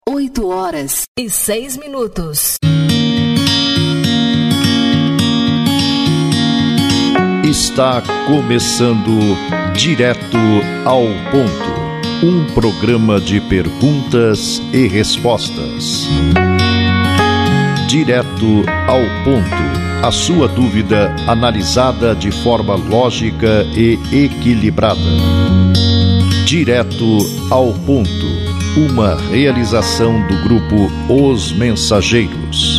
8h06. Está começando Direto ao Ponto, um programa de perguntas e respostas. Direto ao Ponto, a sua dúvida analisada de forma lógica e equilibrada. Direto ao Ponto, uma realização do grupo Os Mensageiros.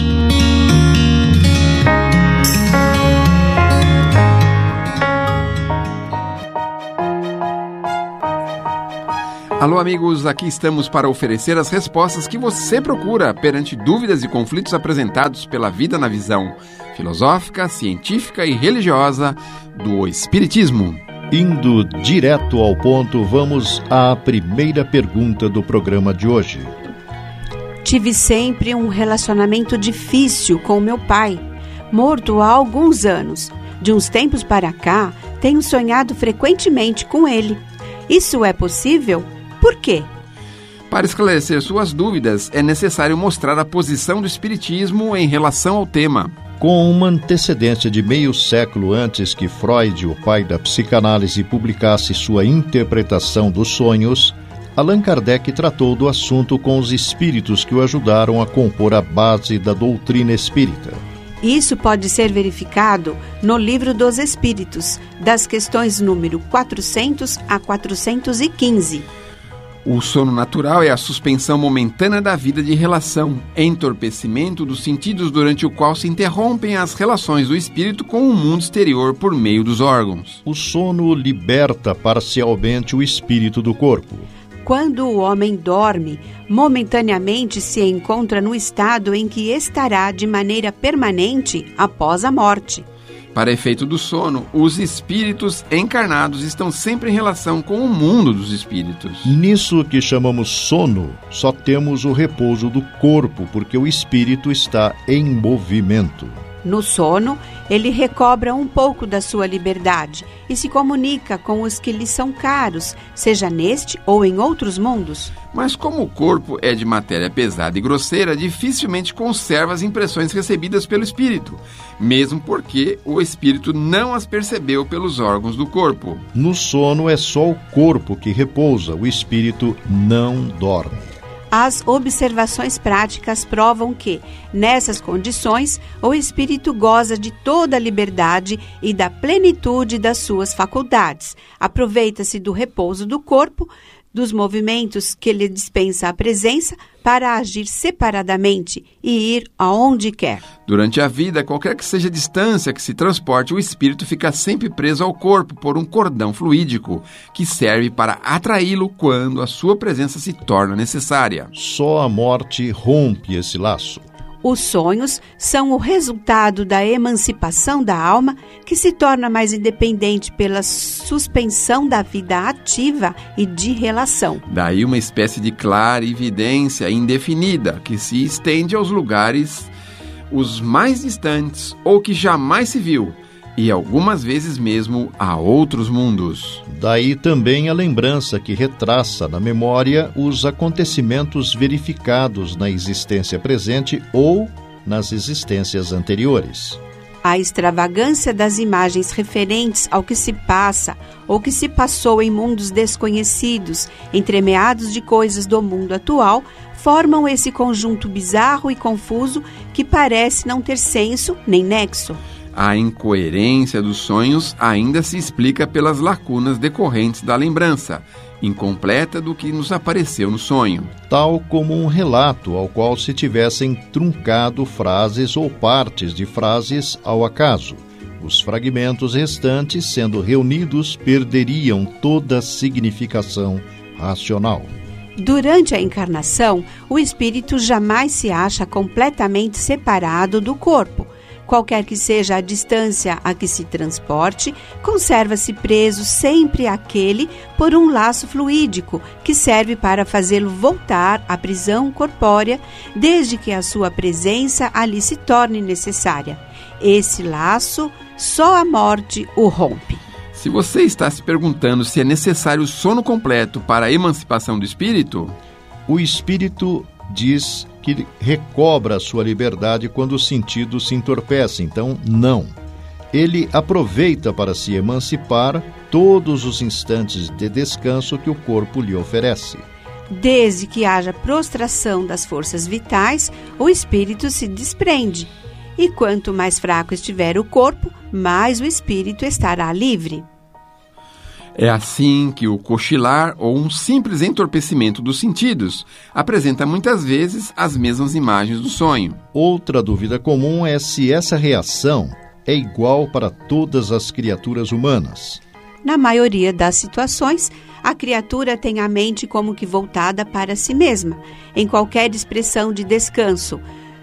Alô amigos, aqui estamos para oferecer as respostas que você procura perante dúvidas e conflitos apresentados pela vida na visão filosófica, científica e religiosa do Espiritismo. Indo direto ao ponto, vamos à primeira pergunta do programa de hoje. Tive sempre um relacionamento difícil com meu pai, morto há alguns anos. De uns tempos para cá, tenho sonhado frequentemente com ele. Isso é possível? Por quê? Para esclarecer suas dúvidas, é necessário mostrar a posição do Espiritismo em relação ao tema. Com uma antecedência de meio século antes que Freud, o pai da psicanálise, publicasse sua interpretação dos sonhos, Allan Kardec tratou do assunto com os espíritos que o ajudaram a compor a base da doutrina espírita. Isso pode ser verificado no Livro dos Espíritos, das questões número 400 a 415. O sono natural é a suspensão momentânea da vida de relação, entorpecimento dos sentidos durante o qual se interrompem as relações do espírito com o mundo exterior por meio dos órgãos. O sono liberta parcialmente o espírito do corpo. Quando o homem dorme, momentaneamente se encontra no estado em que estará de maneira permanente após a morte. Para efeito do sono, os espíritos encarnados estão sempre em relação com o mundo dos espíritos. Nisso que chamamos sono, só temos o repouso do corpo, porque o espírito está em movimento. No sono, ele recobra um pouco da sua liberdade e se comunica com os que lhe são caros, seja neste ou em outros mundos. Mas como o corpo é de matéria pesada e grosseira, dificilmente conserva as impressões recebidas pelo espírito, mesmo porque o espírito não as percebeu pelos órgãos do corpo. No sono é só o corpo que repousa, o espírito não dorme. As observações práticas provam que, nessas condições, o espírito goza de toda a liberdade e da plenitude das suas faculdades. Aproveita-se do repouso do corpo, dos movimentos que lhe dispensa a presença, para agir separadamente e ir aonde quer. Durante a vida, qualquer que seja a distância que se transporte, o espírito fica sempre preso ao corpo por um cordão fluídico, que serve para atraí-lo quando a sua presença se torna necessária. Só a morte rompe esse laço. Os sonhos são o resultado da emancipação da alma, que se torna mais independente pela suspensão da vida ativa e de relação. Daí uma espécie de clarividência indefinida, que se estende aos lugares os mais distantes ou que jamais se viu, e algumas vezes mesmo a outros mundos. Daí também a lembrança que retraça na memória os acontecimentos verificados na existência presente ou nas existências anteriores. A extravagância das imagens referentes ao que se passa ou que se passou em mundos desconhecidos, entremeados de coisas do mundo atual, formam esse conjunto bizarro e confuso que parece não ter senso nem nexo. A incoerência dos sonhos ainda se explica pelas lacunas decorrentes da lembrança, incompleta do que nos apareceu no sonho. Tal como um relato ao qual se tivessem truncado frases ou partes de frases ao acaso. Os fragmentos restantes, sendo reunidos, perderiam toda a significação racional. Durante a encarnação, o espírito jamais se acha completamente separado do corpo. Qualquer que seja a distância a que se transporte, conserva-se preso sempre àquele por um laço fluídico que serve para fazê-lo voltar à prisão corpórea, desde que a sua presença ali se torne necessária. Esse laço, só a morte o rompe. Se você está se perguntando se é necessário o sono completo para a emancipação do espírito, o espírito diz que recobra a sua liberdade quando os sentidos se entorpecem. Então, não. Ele aproveita para se emancipar todos os instantes de descanso que o corpo lhe oferece. Desde que haja prostração das forças vitais, o espírito se desprende. E quanto mais fraco estiver o corpo, mais o espírito estará livre. É assim que o cochilar ou um simples entorpecimento dos sentidos apresenta muitas vezes as mesmas imagens do sonho. Outra dúvida comum é se essa reação é igual para todas as criaturas humanas. Na maioria das situações, a criatura tem a mente como que voltada para si mesma, em qualquer expressão de descanso,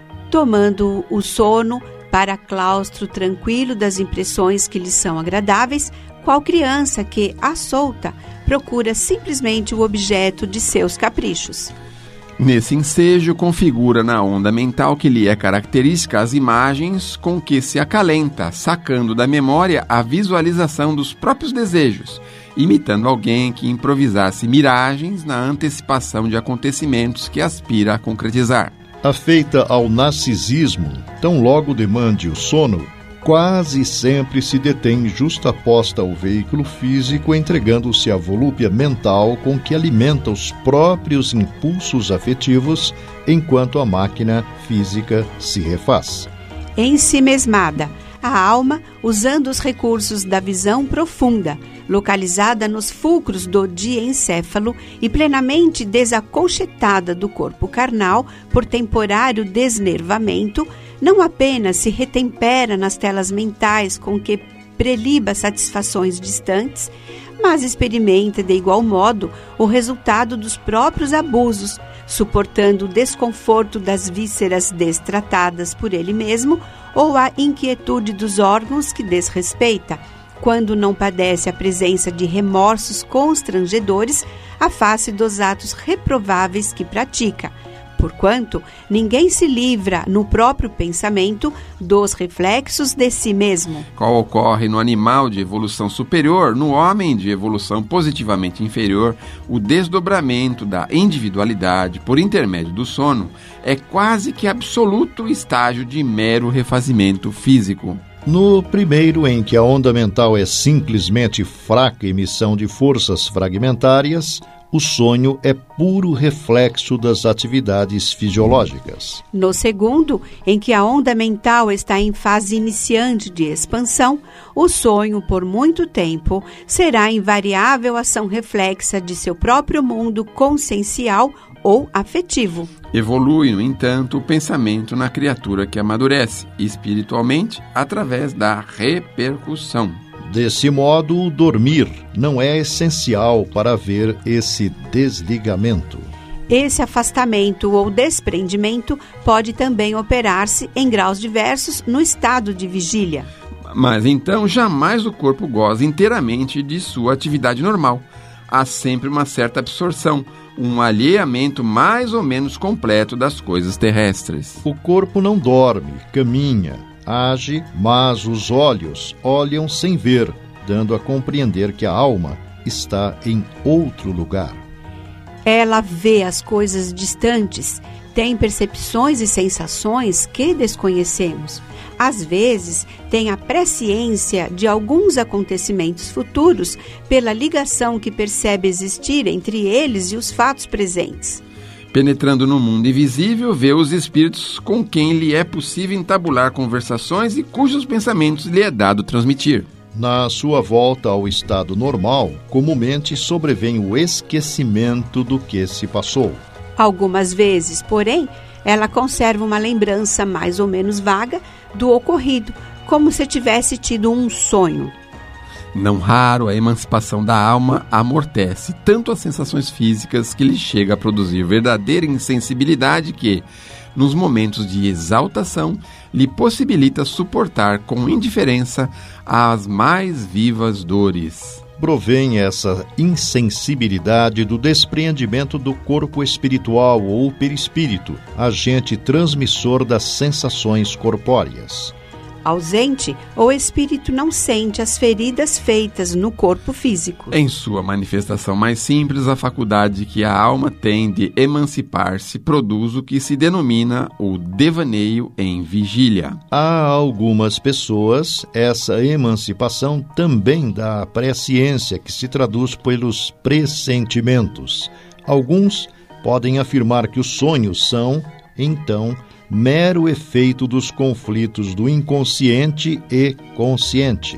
tomando o sono para claustro tranquilo das impressões que lhe são agradáveis, qual criança que, à solta, procura simplesmente o objeto de seus caprichos. Nesse ensejo, configura na onda mental que lhe é característica as imagens com que se acalenta, sacando da memória a visualização dos próprios desejos, imitando alguém que improvisasse miragens na antecipação de acontecimentos que aspira a concretizar. Afeita ao narcisismo, tão logo demande o sono, quase sempre se detém justaposta ao veículo físico, entregando-se à volúpia mental com que alimenta os próprios impulsos afetivos, enquanto a máquina física se refaz. Ensimesmada, a alma, usando os recursos da visão profunda, localizada nos fulcros do diencéfalo e plenamente desacolchetada do corpo carnal por temporário desnervamento, não apenas se retempera nas telas mentais com que preliba satisfações distantes, mas experimenta de igual modo o resultado dos próprios abusos, suportando o desconforto das vísceras destratadas por ele mesmo ou a inquietude dos órgãos que desrespeita, quando não padece a presença de remorsos constrangedores à face dos atos reprováveis que pratica, porquanto ninguém se livra no próprio pensamento dos reflexos de si mesmo. Qual ocorre no animal de evolução superior, no homem de evolução positivamente inferior, o desdobramento da individualidade por intermédio do sono é quase que absoluto estágio de mero refazimento físico. No primeiro, em que a onda mental é simplesmente fraca emissão de forças fragmentárias, o sonho é puro reflexo das atividades fisiológicas. No segundo, em que a onda mental está em fase iniciante de expansão, o sonho, por muito tempo, será invariável ação reflexa de seu próprio mundo consciencial ou afetivo. Evolui, no entanto, o pensamento na criatura que amadurece espiritualmente através da repercussão. Desse modo, o dormir não é essencial para haver esse desligamento. Esse afastamento ou desprendimento pode também operar-se em graus diversos no estado de vigília. Mas então jamais o corpo goza inteiramente de sua atividade normal. Há sempre uma certa absorção, um alheamento mais ou menos completo das coisas terrestres. O corpo não dorme, caminha, age, mas os olhos olham sem ver, dando a compreender que a alma está em outro lugar. Ela vê as coisas distantes, tem percepções e sensações que desconhecemos. Às vezes, tem a presciência de alguns acontecimentos futuros pela ligação que percebe existir entre eles e os fatos presentes. Penetrando no mundo invisível, vê os espíritos com quem lhe é possível entabular conversações e cujos pensamentos lhe é dado transmitir. Na sua volta ao estado normal, comumente sobrevém o esquecimento do que se passou. Algumas vezes, porém, ela conserva uma lembrança mais ou menos vaga do ocorrido, como se tivesse tido um sonho. Não raro, a emancipação da alma amortece tanto as sensações físicas que lhe chega a produzir verdadeira insensibilidade que, nos momentos de exaltação, lhe possibilita suportar com indiferença as mais vivas dores. Provém essa insensibilidade do despreendimento do corpo espiritual ou perispírito, agente transmissor das sensações corpóreas. ausente, o espírito não sente as feridas feitas no corpo físico. Em sua manifestação mais simples, a faculdade que a alma tem de emancipar-se produz o que se denomina o devaneio em vigília. Há algumas pessoas, essa emancipação também dá presciência, que se traduz pelos pressentimentos. Alguns podem afirmar que os sonhos são, então, mero efeito dos conflitos do inconsciente e consciente.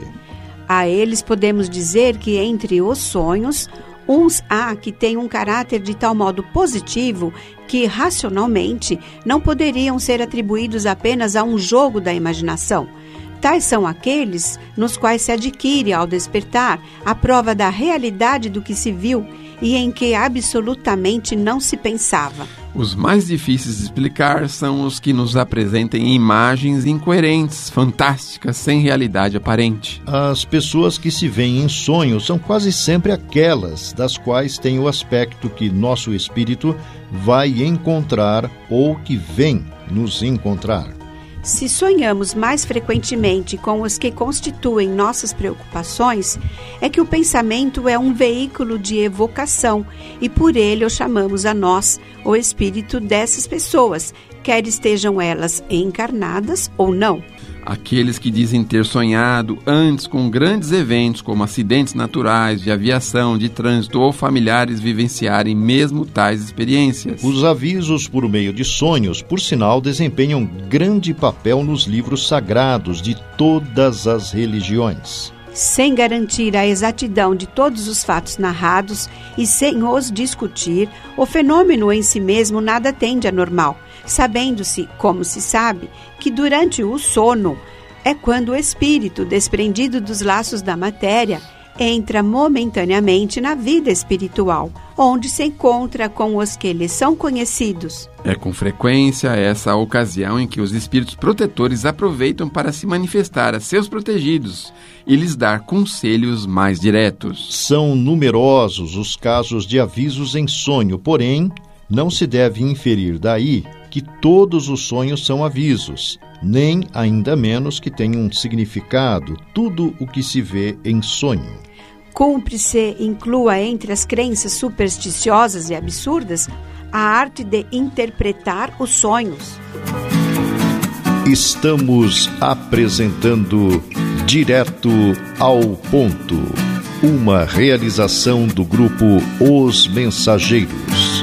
A eles podemos dizer que entre os sonhos, uns há que têm um caráter de tal modo positivo que, racionalmente, não poderiam ser atribuídos apenas a um jogo da imaginação. Tais são aqueles nos quais se adquire, ao despertar, a prova da realidade do que se viu e em que absolutamente não se pensava. Os mais difíceis de explicar são os que nos apresentem imagens incoerentes, fantásticas, sem realidade aparente. As pessoas que se veem em sonhos são quase sempre aquelas das quais tem o aspecto que nosso espírito vai encontrar ou que vem nos encontrar. Se sonhamos mais frequentemente com os que constituem nossas preocupações, é que o pensamento é um veículo de evocação e por ele o chamamos a nós, o espírito dessas pessoas, quer estejam elas encarnadas ou não. Aqueles que dizem ter sonhado antes com grandes eventos como acidentes naturais, de aviação, de trânsito ou familiares vivenciarem mesmo tais experiências. Os avisos por meio de sonhos, por sinal, desempenham grande papel nos livros sagrados de todas as religiões. Sem garantir a exatidão de todos os fatos narrados e sem os discutir, o fenômeno em si mesmo nada tem de anormal, sabendo-se, como se sabe, que durante o sono é quando o espírito, desprendido dos laços da matéria, entra momentaneamente na vida espiritual, onde se encontra com os que lhe são conhecidos. É com frequência essa a ocasião em que os espíritos protetores aproveitam para se manifestar a seus protegidos e lhes dar conselhos mais diretos. São numerosos os casos de avisos em sonho, porém, não se deve inferir daí que todos os sonhos são avisos, nem ainda menos que tenham um significado tudo o que se vê em sonho. Cumpre-se inclua entre as crenças supersticiosas e absurdas a arte de interpretar os sonhos. Estamos apresentando Direto ao Ponto, uma realização do grupo Os Mensageiros.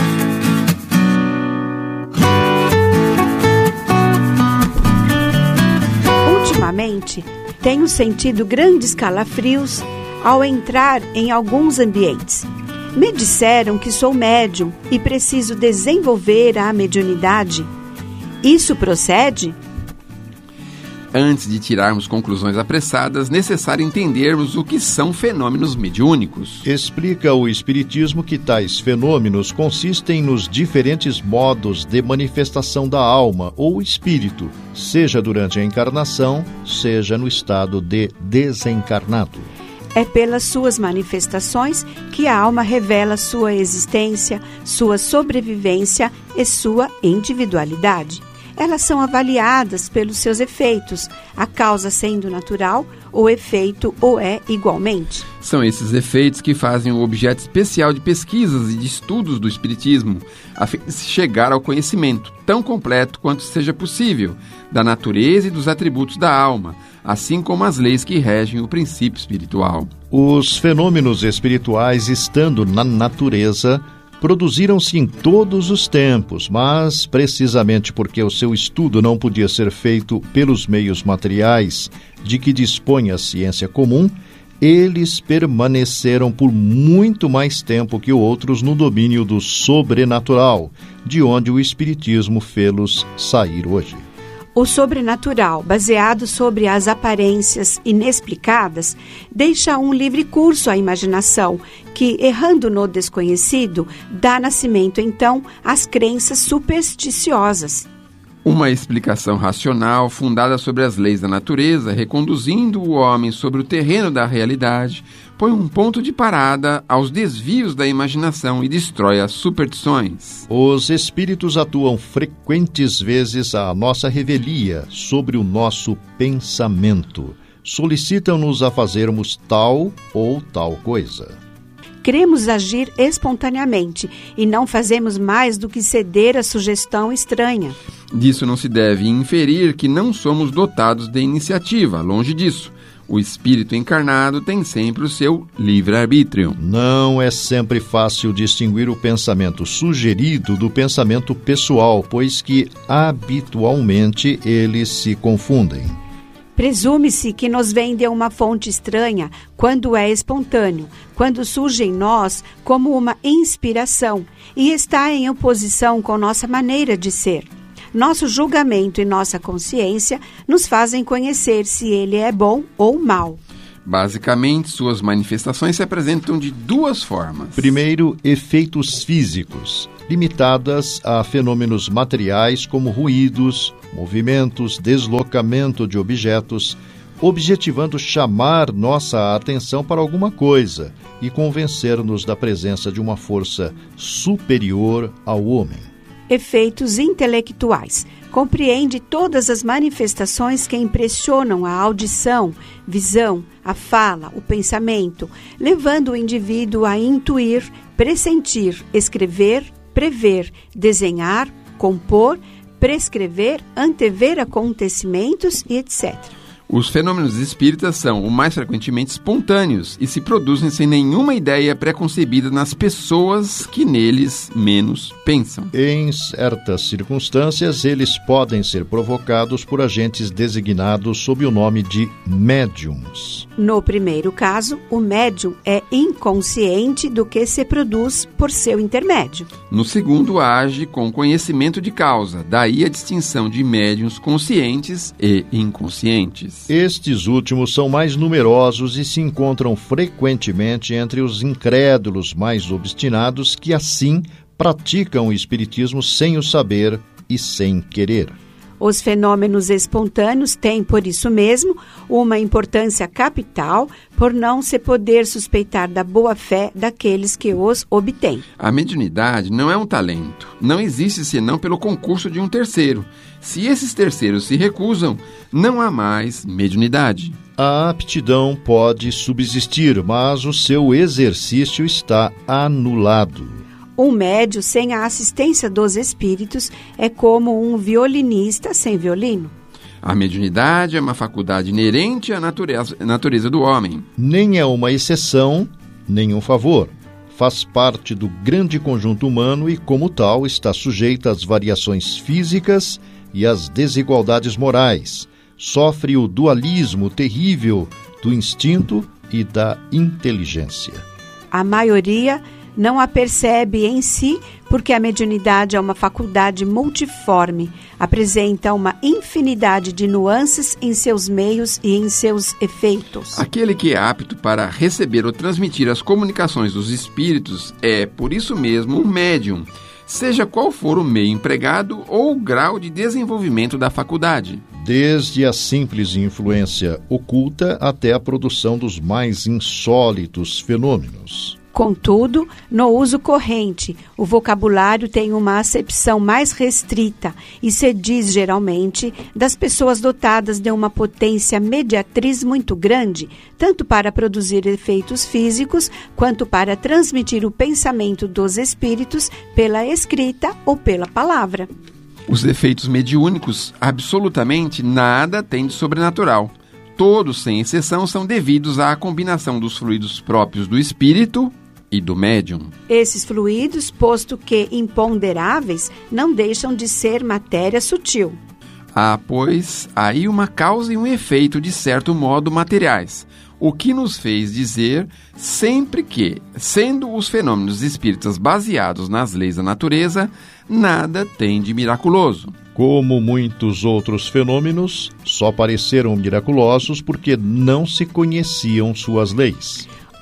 Ultimamente, tenho sentido grandes calafrios ao entrar em alguns ambientes. Me disseram que sou médium e preciso desenvolver a mediunidade. Isso procede? Antes de tirarmos conclusões apressadas, necessário entendermos o que são fenômenos mediúnicos. Explica o Espiritismo que tais fenômenos consistem nos diferentes modos de manifestação da alma ou espírito, seja durante a encarnação, seja no estado de desencarnado. É pelas suas manifestações que a alma revela sua existência, sua sobrevivência e sua individualidade. Elas são avaliadas pelos seus efeitos, a causa sendo natural, o efeito o é igualmente. São esses efeitos que fazem o objeto especial de pesquisas e de estudos do Espiritismo, a fim de chegar ao conhecimento, tão completo quanto seja possível, da natureza e dos atributos da alma, assim como as leis que regem o princípio espiritual. Os fenômenos espirituais, estando na natureza, produziram-se em todos os tempos, mas precisamente porque o seu estudo não podia ser feito pelos meios materiais de que dispõe a ciência comum, eles permaneceram por muito mais tempo que outros no domínio do sobrenatural, de onde o Espiritismo fê-los sair hoje. O sobrenatural, baseado sobre as aparências inexplicadas, deixa um livre curso à imaginação, que, errando no desconhecido, dá nascimento, então, às crenças supersticiosas. Uma explicação racional fundada sobre as leis da natureza, reconduzindo o homem sobre o terreno da realidade, põe um ponto de parada aos desvios da imaginação e destrói as superstições. Os espíritos atuam frequentes vezes à nossa revelia sobre o nosso pensamento. Solicitam-nos a fazermos tal ou tal coisa. Queremos agir espontaneamente e não fazemos mais do que ceder à sugestão estranha. Disso não se deve inferir que não somos dotados de iniciativa, longe disso. O espírito encarnado tem sempre o seu livre-arbítrio. Não é sempre fácil distinguir o pensamento sugerido do pensamento pessoal, pois que habitualmente eles se confundem. Presume-se que nos vem de uma fonte estranha quando é espontâneo, quando surge em nós como uma inspiração e está em oposição com nossa maneira de ser. Nosso julgamento e nossa consciência nos fazem conhecer se ele é bom ou mau. Basicamente, suas manifestações se apresentam de duas formas. Primeiro, efeitos físicos, limitadas a fenômenos materiais como ruídos, movimentos, deslocamento de objetos, objetivando chamar nossa atenção para alguma coisa e convencer-nos da presença de uma força superior ao homem. Efeitos intelectuais. Compreende todas as manifestações que impressionam a audição, visão, a fala, o pensamento, levando o indivíduo a intuir, pressentir, escrever, prever, desenhar, compor, prescrever, antever acontecimentos e etc. Os fenômenos espíritas são, o mais frequentemente, espontâneos e se produzem sem nenhuma ideia preconcebida nas pessoas que neles menos pensam. Em certas circunstâncias, eles podem ser provocados por agentes designados sob o nome de médiums. No primeiro caso, o médium é inconsciente do que se produz por seu intermédio. No segundo, age com conhecimento de causa, daí a distinção de médiuns conscientes e inconscientes. Estes últimos são mais numerosos e se encontram frequentemente entre os incrédulos mais obstinados que, assim, praticam o espiritismo sem o saber e sem querer. Os fenômenos espontâneos têm, por isso mesmo, uma importância capital por não se poder suspeitar da boa-fé daqueles que os obtêm. A mediunidade não é um talento. Não existe senão pelo concurso de um terceiro. Se esses terceiros se recusam, não há mais mediunidade. A aptidão pode subsistir, mas o seu exercício está anulado. Um médium sem a assistência dos espíritos é como um violinista sem violino. A mediunidade é uma faculdade inerente à natureza do homem. Nem é uma exceção, nem um favor. Faz parte do grande conjunto humano e, como tal, está sujeita às variações físicas e às desigualdades morais. Sofre o dualismo terrível do instinto e da inteligência. A maioria não a percebe em si porque a mediunidade é uma faculdade multiforme, apresenta uma infinidade de nuances em seus meios e em seus efeitos. Aquele que é apto para receber ou transmitir as comunicações dos espíritos é, por isso mesmo, um médium, seja qual for o meio empregado ou o grau de desenvolvimento da faculdade. Desde a simples influência oculta até a produção dos mais insólitos fenômenos. Contudo, no uso corrente, o vocabulário tem uma acepção mais restrita e se diz, geralmente, das pessoas dotadas de uma potência mediatriz muito grande, tanto para produzir efeitos físicos, quanto para transmitir o pensamento dos espíritos pela escrita ou pela palavra. Os efeitos mediúnicos, absolutamente nada têm de sobrenatural. Todos, sem exceção, são devidos à combinação dos fluidos próprios do espírito e do médium. Esses fluidos, posto que imponderáveis, não deixam de ser matéria sutil. Há, pois, aí uma causa e um efeito de certo modo materiais, o que nos fez dizer sempre que, sendo os fenômenos espíritas baseados nas leis da natureza, nada tem de miraculoso. Como muitos outros fenômenos, só pareceram miraculosos porque não se conheciam suas leis.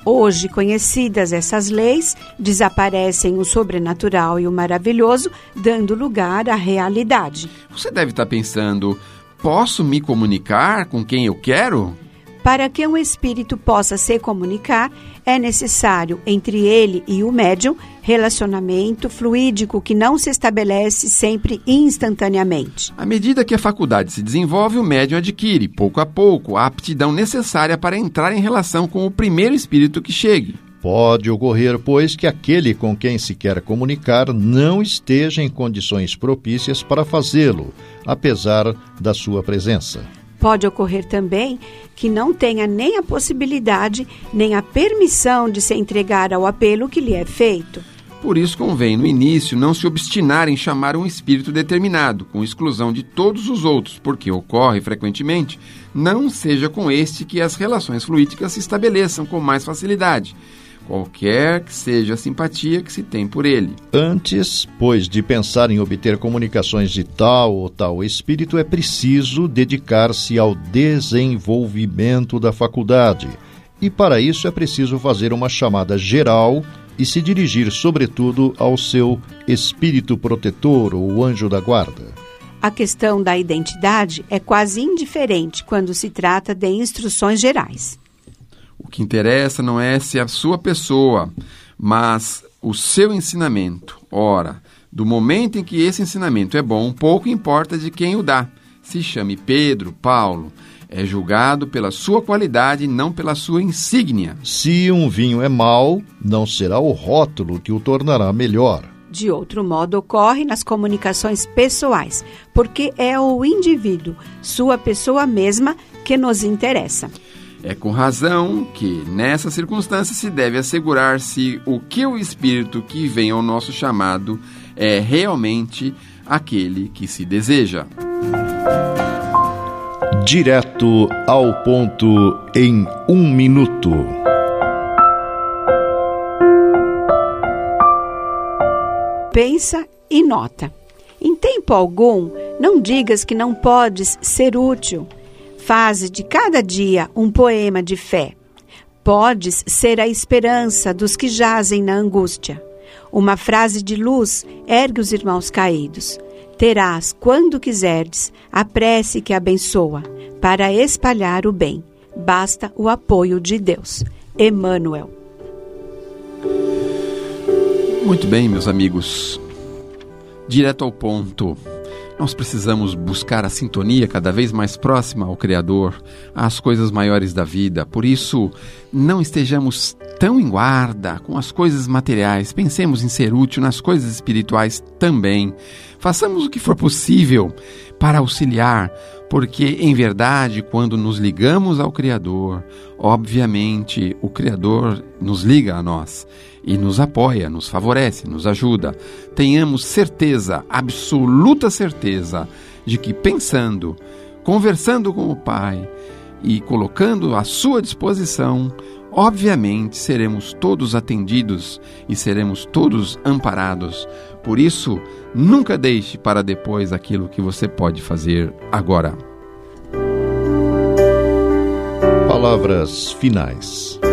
Hoje conhecidas essas leis, desaparecem o sobrenatural e o maravilhoso, dando lugar à realidade. Você deve estar pensando, posso me comunicar com quem eu quero? Para que um espírito possa se comunicar, é necessário, entre ele e o médium, relacionamento fluídico que não se estabelece sempre instantaneamente. À medida que a faculdade se desenvolve, o médium adquire, pouco a pouco, a aptidão necessária para entrar em relação com o primeiro espírito que chegue. Pode ocorrer, pois, que aquele com quem se quer comunicar não esteja em condições propícias para fazê-lo, apesar da sua presença. Pode ocorrer também que não tenha nem a possibilidade, nem a permissão de se entregar ao apelo que lhe é feito. Por isso convém, no início, não se obstinar em chamar um espírito determinado, com exclusão de todos os outros, porque ocorre frequentemente, não seja com este que as relações fluídicas se estabeleçam com mais facilidade, qualquer que seja a simpatia que se tem por ele. Antes, pois, de pensar em obter comunicações de tal ou tal espírito, é preciso dedicar-se ao desenvolvimento da faculdade. E para isso é preciso fazer uma chamada geral e se dirigir, sobretudo, ao seu espírito protetor ou anjo da guarda. A questão da identidade é quase indiferente quando se trata de instruções gerais. O que interessa não é se a sua pessoa, mas o seu ensinamento. Ora, do momento em que esse ensinamento é bom, pouco importa de quem o dá. Se chame Pedro, Paulo, é julgado pela sua qualidade e não pela sua insígnia. Se um vinho é mau, não será o rótulo que o tornará melhor. De outro modo, ocorre nas comunicações pessoais, porque é o indivíduo, sua pessoa mesma, que nos interessa. É com razão que, nessa circunstância, se deve assegurar se o que o espírito que vem ao nosso chamado é realmente aquele que se deseja. Direto ao ponto em 1 minuto. Pensa e nota. Em tempo algum, não digas que não podes ser útil. Faze de cada dia um poema de fé. Podes ser a esperança dos que jazem na angústia. Uma frase de luz ergue os irmãos caídos. Terás, quando quiserdes, a prece que abençoa, para espalhar o bem. Basta o apoio de Deus. Emmanuel. Muito bem, meus amigos. Direto ao ponto. Nós precisamos buscar a sintonia cada vez mais próxima ao Criador, às coisas maiores da vida. Por isso, não estejamos tão em guarda com as coisas materiais. Pensemos em ser útil nas coisas espirituais também. Façamos o que for possível para auxiliar, porque, em verdade, quando nos ligamos ao Criador, obviamente, o Criador nos liga a nós e nos apoia, nos favorece, nos ajuda. Tenhamos certeza, absoluta certeza, de que pensando, conversando com o Pai e colocando à sua disposição, obviamente seremos todos atendidos e seremos todos amparados. Por isso, nunca deixe para depois aquilo que você pode fazer agora. Palavras finais.